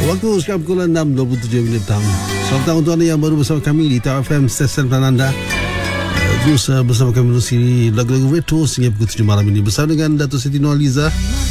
Waktu sekarang pukul 6.27 petang. Selamat datang untuk anda yang baru bersama kami di TFM stesen pilihan anda. Terus bersama kami menerusi lagu-lagu retro sehingga pukul 7 malam ini bersama dengan Dato' Siti Nurhaliza.